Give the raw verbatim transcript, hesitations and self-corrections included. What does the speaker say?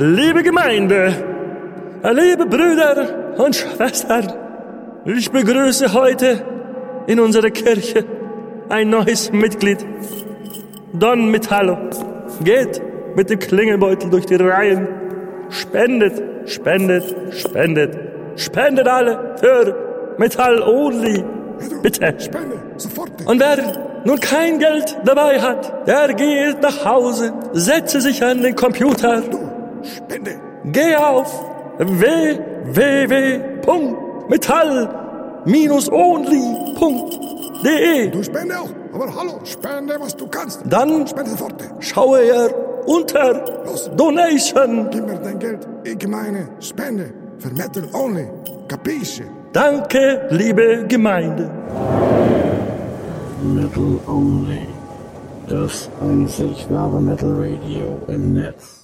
Liebe Gemeinde, liebe Brüder und Schwestern, ich begrüße heute in unserer Kirche ein neues Mitglied. Don Metallo geht mit dem Klingelbeutel durch die Reihen, spendet, spendet, spendet, spendet alle für Metall Only. Bitte. Spende, sofort. Und wer nun kein Geld dabei hat, der geht nach Hause, setze sich an den Computer. Du, spende. Geh auf w w w punkt metall only punkt d e. Du spende auch. Aber hallo, spende, was du kannst. Dann Spende sofort. schaue er unter Los. Donation. Gib mir dein Geld. Ich meine, spende. Für Metal Only. Capisce? Danke, liebe Gemeinde. Metal Only. Das einzig wahre Metal Radio im Netz.